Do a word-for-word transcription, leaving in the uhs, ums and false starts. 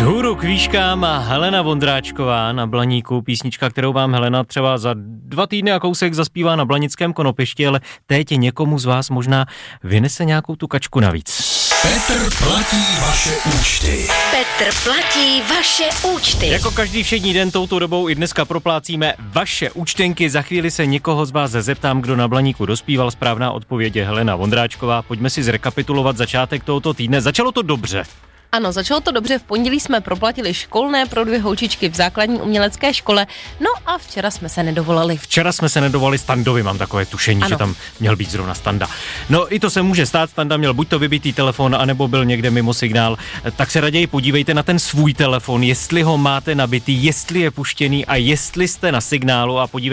Vzhůru k výškám a Helena Vondráčková na Blaníku, písnička, kterou vám Helena třeba za dva týdny a kousek zaspívá na Blanickém Konopišti, ale teď někomu z vás možná vynese nějakou tu kačku navíc. Petr platí vaše účty. Petr platí vaše účty. Jako každý všední den touto dobou i dneska proplácíme vaše účtenky. Za chvíli se někoho z vás zeptám, kdo na Blaníku dospíval. Správná odpověď je Helena Vondráčková. Pojďme si zrekapitulovat začátek tohoto týdne. Začalo to dobře. Ano, začalo to dobře, v pondělí jsme proplatili školné pro dvě holčičky v základní umělecké škole, no a včera jsme se nedovolali. Včera jsme se nedovolali Standovi, mám takové tušení, ano. Že tam měl být zrovna Standa. No i to se může stát, Standa měl buď to vybitý telefon, anebo byl někde mimo signál, tak se raději podívejte na ten svůj telefon, jestli ho máte nabitý, jestli je puštěný a jestli jste na signálu a podívejte